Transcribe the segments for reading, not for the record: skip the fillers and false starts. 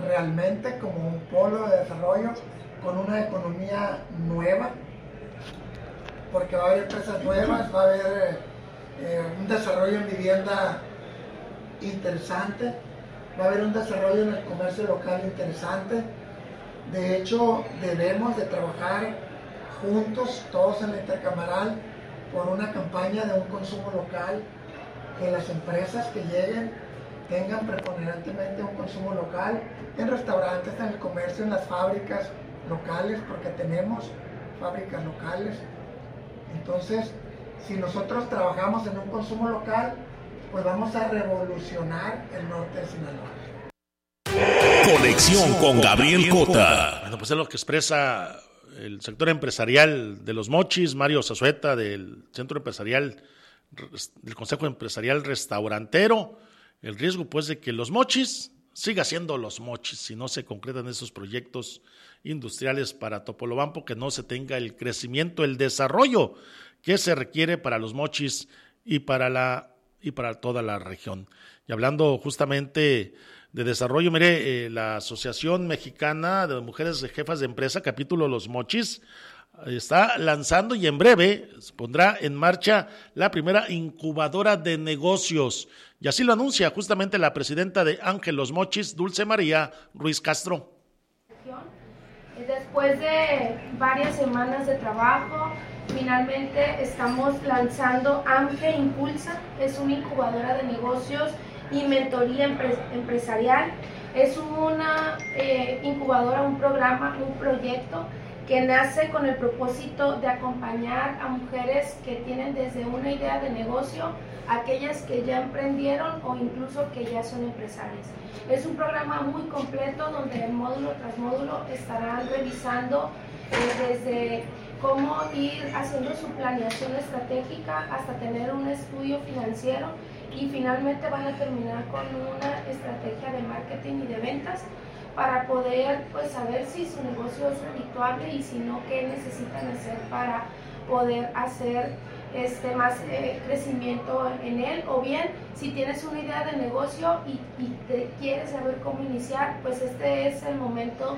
realmente como un polo de desarrollo con una economía nueva, porque va a haber empresas nuevas, va a haber un desarrollo en vivienda interesante, va a haber un desarrollo en el comercio local interesante. De hecho, debemos de trabajar juntos, todos en la intercamaral, por una campaña de un consumo local, que las empresas que lleguen tengan preponderantemente un consumo local, en restaurantes, en el comercio, en las fábricas locales, porque tenemos fábricas locales. Entonces, si nosotros trabajamos en un consumo local, pues vamos a revolucionar el norte de Sinaloa. Conexión con Gabriel Cota. Bueno, pues es lo que expresa el sector empresarial de Los Mochis, Mario Zazueta, del Centro Empresarial, del Consejo Empresarial Restaurantero. El riesgo, pues, de que Los Mochis siga siendo Los Mochis si no se concretan esos proyectos industriales para Topolobampo, que no se tenga el crecimiento, el desarrollo que se requiere para Los Mochis y para toda la región. Y hablando justamente de desarrollo, mire, la Asociación Mexicana de Mujeres Jefas de Empresa, capítulo Los Mochis, está lanzando y en breve pondrá en marcha la primera incubadora de negocios. Y así lo anuncia justamente la presidenta de Ángel Los Mochis, Dulce María Ruiz Castro. Después de varias semanas de trabajo, finalmente estamos lanzando AMGE Impulsa. Es una incubadora de negocios y mentoría empresarial. Es una incubadora, un programa, un proyecto que nace con el propósito de acompañar a mujeres que tienen desde una idea de negocio, aquellas que ya emprendieron o incluso que ya son empresarias. Es un programa muy completo donde módulo tras módulo estarán revisando desde cómo ir haciendo su planeación estratégica hasta tener un estudio financiero y finalmente van a terminar con una estrategia de marketing y de ventas para poder pues saber si su negocio es redituable y si no, qué necesitan hacer para poder hacer más crecimiento en él, o bien si tienes una idea de negocio y te quieres saber cómo iniciar, pues este es el momento.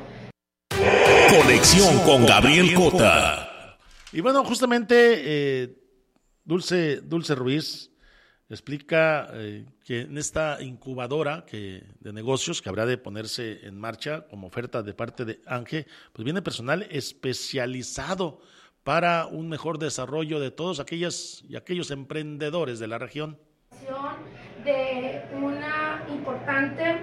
Conexión con Gabriel Cota. Y bueno, justamente Dulce Ruiz explica que en esta incubadora de negocios que habrá de ponerse en marcha como oferta de parte de ANGE, pues viene personal especializado para un mejor desarrollo de todos aquellos emprendedores de la región. De una importante,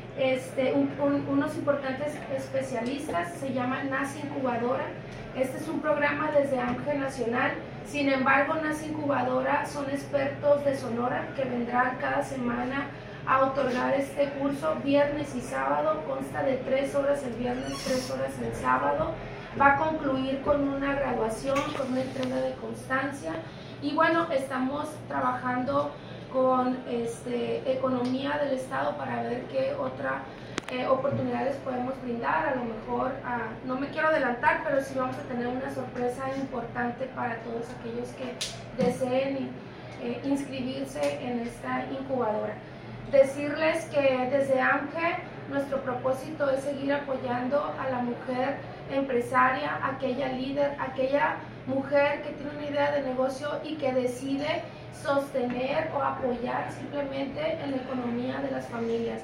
unos importantes especialistas, se llama NACE Incubadora. Este es un programa desde AMGE Nacional. Sin embargo, NACE Incubadora son expertos de Sonora que vendrán cada semana a otorgar este curso viernes y sábado. Consta de 3 horas el viernes, 3 horas el sábado. Va a concluir con una graduación, con una entrega de constancia. Y bueno, estamos trabajando con economía del estado para ver qué otra oportunidades podemos brindar. A lo mejor, no me quiero adelantar, pero sí vamos a tener una sorpresa importante para todos aquellos que deseen inscribirse en esta incubadora. Decirles que desde AMGE nuestro propósito es seguir apoyando a la mujer empresaria, aquella líder, aquella mujer que tiene una idea de negocio y que decide sostener o apoyar simplemente en la economía de las familias.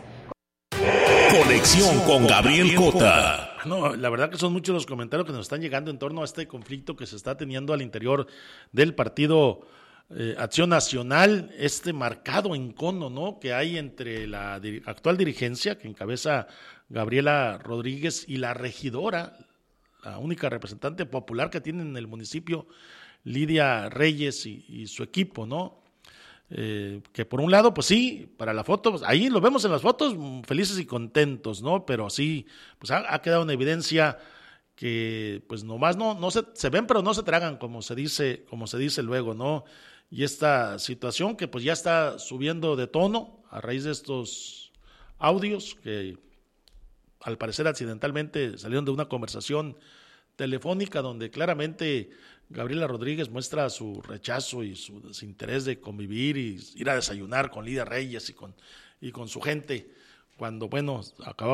Conexión con Gabriel Cota. No, la verdad que son muchos los comentarios que nos están llegando en torno a este conflicto que se está teniendo al interior del partido Acción Nacional, este marcado encono, ¿no?, que hay entre la actual dirigencia que encabeza Gabriela Rodríguez y la regidora, la única representante popular que tiene en el municipio, Lidia Reyes y su equipo, ¿no? Que por un lado, pues sí, para la foto, pues ahí lo vemos en las fotos, felices y contentos, ¿no? Pero sí, pues ha quedado en evidencia que pues nomás no se ven, pero no se tragan, como se dice luego, ¿no? Y esta situación que pues ya está subiendo de tono a raíz de estos audios que al parecer accidentalmente salieron de una conversación telefónica donde claramente Gabriela Rodríguez muestra su rechazo y su desinterés de convivir y ir a desayunar con Lidia Reyes y con su gente, cuando, bueno, acababa